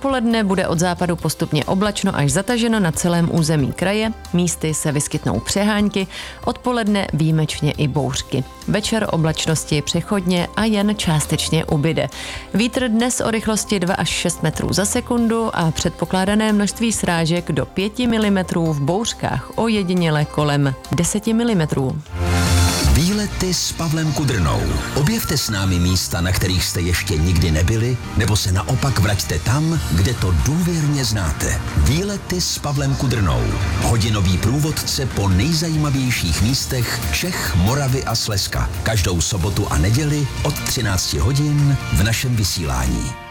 Dopoledne bude od západu postupně oblačno až zataženo na celém území kraje, místy se vyskytnou přehánky, odpoledne výjimečně i bouřky. Večer oblačnosti přechodně a jen částečně ubyde. Vítr dnes o rychlosti 2 až 6 metrů za sekundu a předpokládané množství srážek do 5 mm, v bouřkách ojediněle kolem 10 mm. Výlety s Pavlem Kudrnou. Objevte s námi místa, na kterých jste ještě nikdy nebyli, nebo se naopak vraťte tam, kde to důvěrně znáte. Výlety s Pavlem Kudrnou. Hodinový průvodce po nejzajímavějších místech Čech, Moravy a Slezska. Každou sobotu a neděli od 13 hodin v našem vysílání.